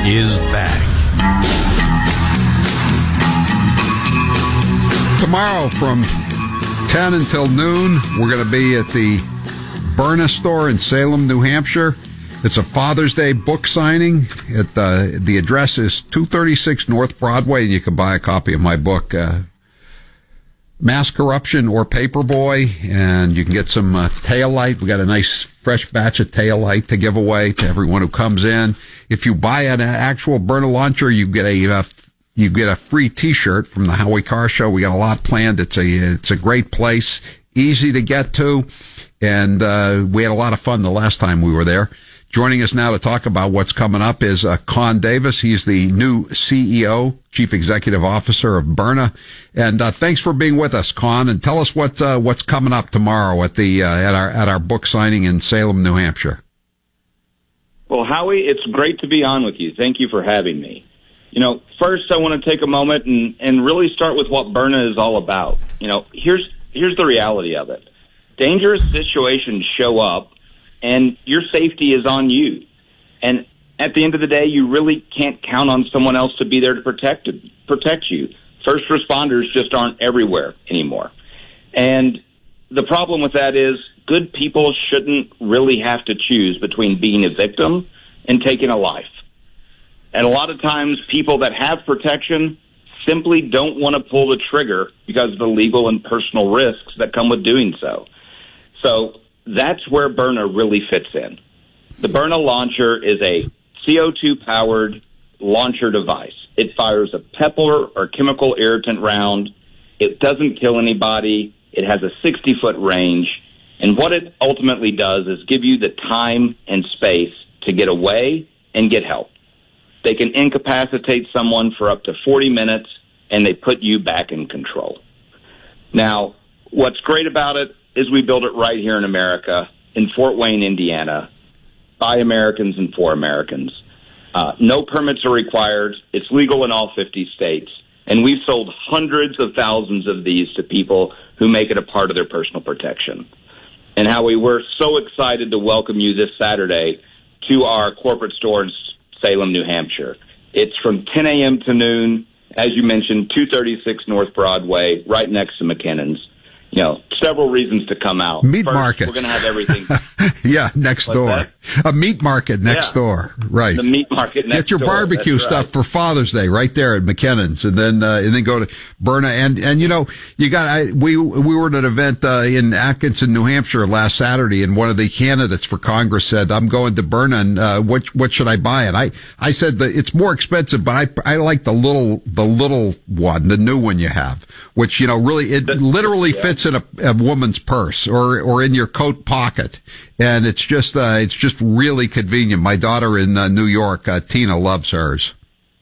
is back. Tomorrow from 10 until noon, we're going to be at the Byrna store in Salem, New Hampshire. It's a Father's Day book signing. The address is 236 North Broadway, and you can buy a copy of my book, Mass Corruption or Paperboy, and you can get some Taillight. We got a nice fresh batch of Taillight to give away to everyone who comes in. If you buy an actual Byrna launcher, you get a free T-shirt from the Howie Carr Show. We got a lot planned. It's a great place, easy to get to, and we had a lot of fun the last time we were there. Joining us now to talk about what's coming up is Con Davis. He's the new CEO, Chief Executive Officer of Byrna. And thanks for being with us, Con. And tell us what's coming up tomorrow at our book signing in Salem, New Hampshire. Well, Howie, it's great to be on with you. Thank you for having me. First I want to take a moment and really start with what Byrna is all about. Here's the reality of it. Dangerous situations show up, and your safety is on you. And at the end of the day, you really can't count on someone else to be there to protect you. First responders just aren't everywhere anymore. And the problem with that is good people shouldn't really have to choose between being a victim and taking a life. And a lot of times people that have protection simply don't want to pull the trigger because of the legal and personal risks that come with doing so. So that's where Byrna really fits in. The Byrna launcher is a CO2-powered launcher device. It fires a pepper or chemical irritant round. It doesn't kill anybody. It has a 60-foot range. And what it ultimately does is give you the time and space to get away and get help. They can incapacitate someone for up to 40 minutes, and they put you back in control. Now, what's great about it is we build it right here in America, in Fort Wayne, Indiana, by Americans and for Americans. No permits are required. It's legal in all 50 states. And we've sold hundreds of thousands of these to people who make it a part of their personal protection. And Howie, we're so excited to welcome you this Saturday to our corporate store in Salem, New Hampshire. It's from 10 a.m. to noon, as you mentioned, 236 North Broadway, right next to McKinnon's. Several reasons to come out. Meat First, market. We're going to have everything. Yeah, next door. That? A meat market next door. Right. The meat market next door. Get your barbecue stuff for Father's Day right there at McKinnon's, and then go to Byrna. And you got, we were at an event, in Atkinson, New Hampshire last Saturday, and one of the candidates for Congress said, I'm going to Byrna, and, what should I buy? And I said that it's more expensive, but I like the little one, the new one you have, which, really, it literally fits in a woman's purse or in your coat pocket. And it's just really convenient. My daughter in New York, Tina, loves hers.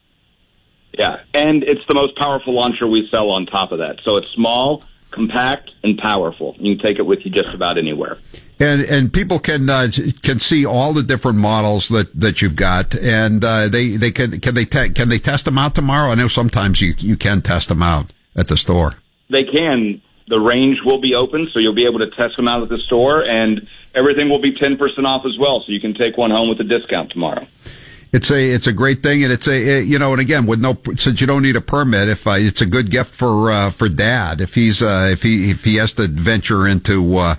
Yeah, and it's the most powerful launcher we sell on top of that. So it's small, compact, and powerful. You can take it with you just about anywhere. And people can see all the different models that you've got, and they can they test them out tomorrow? I know sometimes you can test them out at the store. They can. The range will be open, so you'll be able to test them out at the store, and everything will be 10% off as well, so you can take one home with a discount tomorrow. It's a great thing, and it's and again, since you don't need a permit, it's a good gift for dad if he has to venture into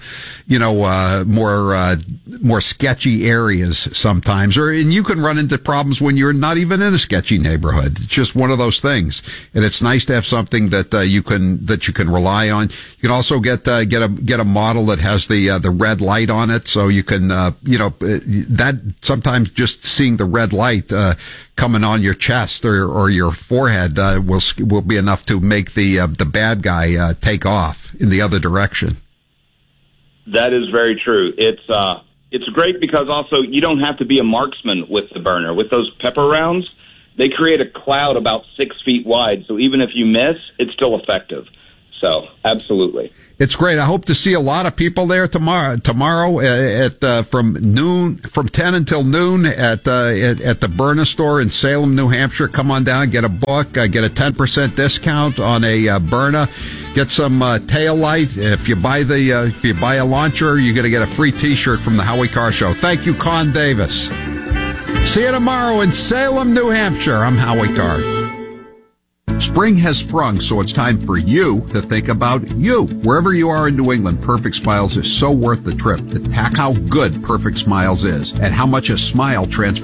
more sketchy areas sometimes, and you can run into problems when you're not even in a sketchy neighborhood. It's just one of those things, and it's nice to have something that you can rely on. You can also get a model that has the red light on it, so you can that sometimes just seeing the red light coming on your chest or your forehead will be enough to make the bad guy take off in the other direction. That is very true. It's great because also you don't have to be a marksman with the Byrna. With those pepper rounds, they create a cloud about 6 feet wide, so even if you miss, it's still effective. So, absolutely. It's great. I hope to see a lot of people there tomorrow from 10 until noon at the Byrna store in Salem, New Hampshire. Come on down, get a book, get a 10% discount on a Byrna, get some tail light. If you buy a launcher, you're going to get a free T-shirt from the Howie Carr Show. Thank you, Con Davis. See you tomorrow in Salem, New Hampshire. I'm Howie Carr. Spring has sprung, so it's time for you to think about you. Wherever you are in New England, Perfect Smiles is so worth the trip to tack how good Perfect Smiles is and how much a smile transfers